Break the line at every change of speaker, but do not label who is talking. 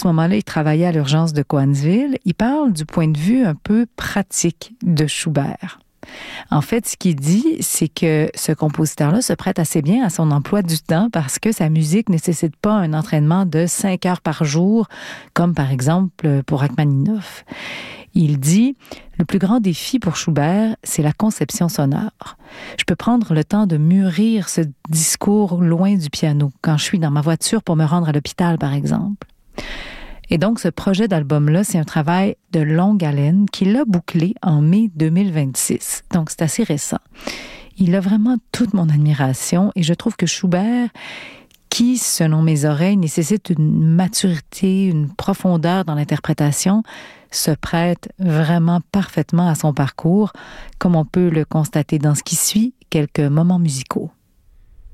ce moment-là, il travaillait à l'urgence de Cowansville. Il parle du point de vue un peu pratique de Schubert. En fait, ce qu'il dit, c'est que ce compositeur-là se prête assez bien à son emploi du temps parce que sa musique ne nécessite pas un entraînement de 5 heures par jour, comme par exemple pour Rachmaninoff. Il dit, le plus grand défi pour Schubert, c'est la conception sonore. Je peux prendre le temps de mûrir ce discours loin du piano, quand je suis dans ma voiture pour me rendre à l'hôpital, par exemple. Et donc, ce projet d'album-là, c'est un travail de longue haleine qu'il a bouclé en mai 2026. Donc, c'est assez récent. Il a vraiment toute mon admiration et je trouve que Schubert, qui, selon mes oreilles, nécessite une maturité, une profondeur dans l'interprétation, se prête vraiment parfaitement à son parcours, comme on peut le constater dans ce qui suit, quelques moments musicaux.